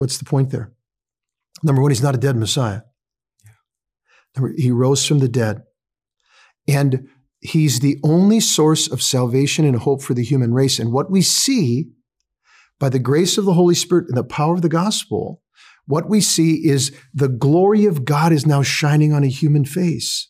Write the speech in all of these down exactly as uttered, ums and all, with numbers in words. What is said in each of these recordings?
What's the point there? Number one, he's not a dead Messiah. Yeah. Number, he rose from the dead. And he's the only source of salvation and hope for the human race. And what we see by the grace of the Holy Spirit and the power of the gospel, what we see is the glory of God is now shining on a human face,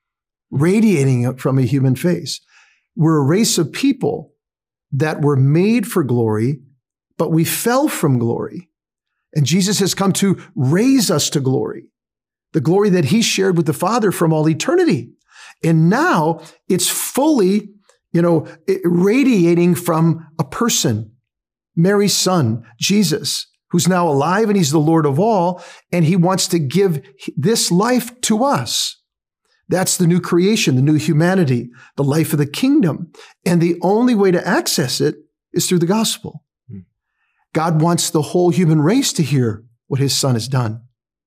radiating from a human face. We're a race of people that were made for glory, but we fell from glory. And Jesus has come to raise us to glory, the glory that he shared with the Father from all eternity. And now it's fully, you know, radiating from a person, Mary's son, Jesus, who's now alive and he's the Lord of all. And he wants to give this life to us. That's the new creation, the new humanity, the life of the kingdom. And the only way to access it is through the gospel. Hmm. God wants the whole human race to hear what his son has done.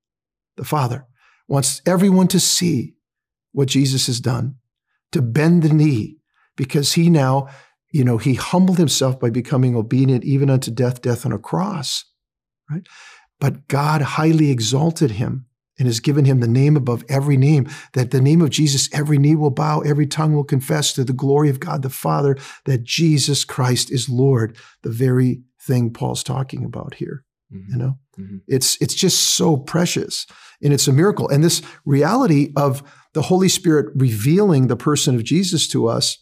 The Father wants everyone to see what Jesus has done, to bend the knee, because he now, you know, he humbled himself by becoming obedient even unto death, death on a cross, right? But God highly exalted him and has given him the name above every name, that the name of Jesus, every knee will bow, every tongue will confess to the glory of God the Father, that Jesus Christ is Lord, the very thing Paul's talking about here. Mm-hmm. You know, mm-hmm. it's, it's just so precious, and it's a miracle. And this reality of the Holy Spirit revealing the person of Jesus to us,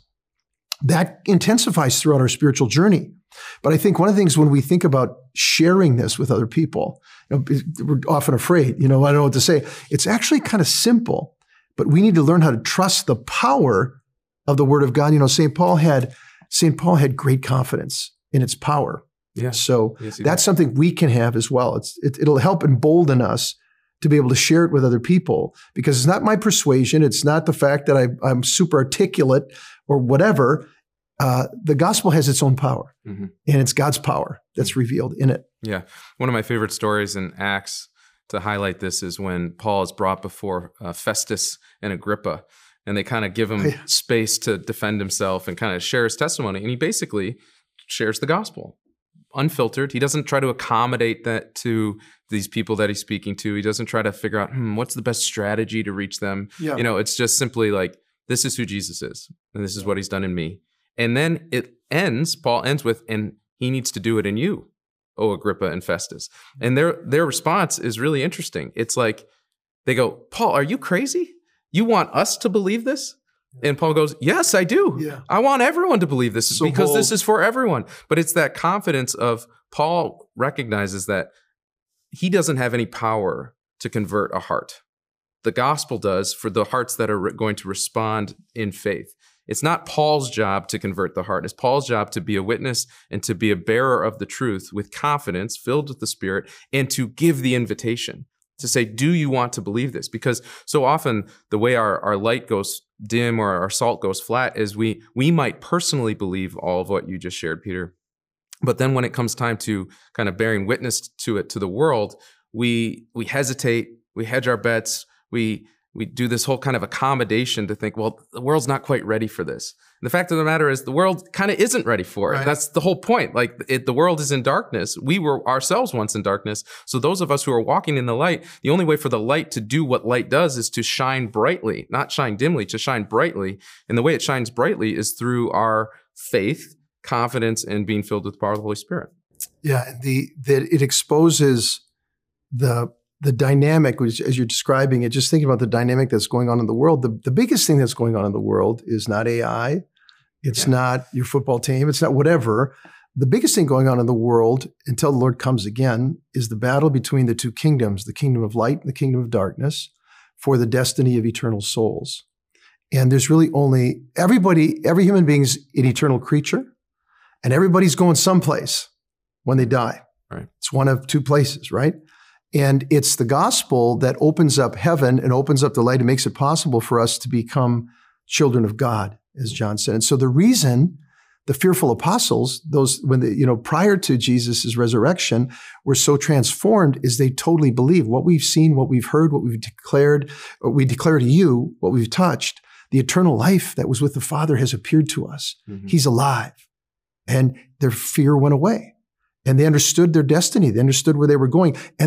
that intensifies throughout our spiritual journey. But I think one of the things when we think about sharing this with other people, you know, we're often afraid, you know, I don't know what to say. It's actually kind of simple, but we need to learn how to trust the power of the Word of God. You know, Saint Paul had, Saint Paul had great confidence in its power. Yeah. So yes, that's something we can have as well. It's, it, it'll help embolden us to be able to share it with other people, because it's not my persuasion. It's not the fact that I, I'm super articulate or whatever. Uh, the gospel has its own power, mm-hmm. and it's God's power that's revealed in it. Yeah. One of my favorite stories in Acts to highlight this is when Paul is brought before uh, Festus and Agrippa, and they kind of give him yeah. space to defend himself and kind of share his testimony. And he basically shares the gospel. Unfiltered. He doesn't try to accommodate that to these people that he's speaking to. He doesn't try to figure out, hmm, what's the best strategy to reach them. Yeah. You know, it's just simply like, this is who Jesus is, and this is what he's done in me. And then it ends, Paul ends with, and he needs to do it in you, O Agrippa and Festus. And their their response is really interesting. It's like, they go, Paul, are you crazy? You want us to believe this? And Paul goes, yes, I do. Yeah. I want everyone to believe this so because bold. This is for everyone. But it's that confidence of Paul recognizes that he doesn't have any power to convert a heart. The gospel does for the hearts that are going to respond in faith. It's not Paul's job to convert the heart. It's Paul's job to be a witness and to be a bearer of the truth with confidence, filled with the Spirit, and to give the invitation. To say, do you want to believe this? Because so often the way our, our light goes dim or our salt goes flat is we we might personally believe all of what you just shared, Peter. But then when it comes time to kind of bearing witness to it to the world, we we hesitate, we hedge our bets, we we do this whole kind of accommodation to think, well, the world's not quite ready for this. And the fact of the matter is the world kind of isn't ready for it. Right. That's the whole point. Like it, the world is in darkness. We were ourselves once in darkness. So those of us who are walking in the light, the only way for the light to do what light does is to shine brightly, not shine dimly, to shine brightly. And the way it shines brightly is through our faith, confidence, and being filled with the power of the Holy Spirit. Yeah, the that it exposes the the dynamic, which, as you're describing it, just thinking about the dynamic that's going on in the world. The, the biggest thing that's going on in the world is not A I. It's yeah. not your football team. It's not whatever. The biggest thing going on in the world until the Lord comes again is the battle between the two kingdoms, the kingdom of light and the kingdom of darkness, for the destiny of eternal souls. And there's really only, everybody, every human being's an eternal creature, and everybody's going someplace when they die. Right. It's one of two places, right? And it's the gospel that opens up heaven and opens up the light and makes it possible for us to become children of God, as John said. And so the reason the fearful apostles, those when they, you know, prior to Jesus' resurrection, were so transformed is they totally believe what we've seen, what we've heard, what we've declared, what we declare to you, what we've touched. The eternal life that was with the Father has appeared to us. Mm-hmm. He's alive. And their fear went away. And they understood their destiny. They understood where they were going. And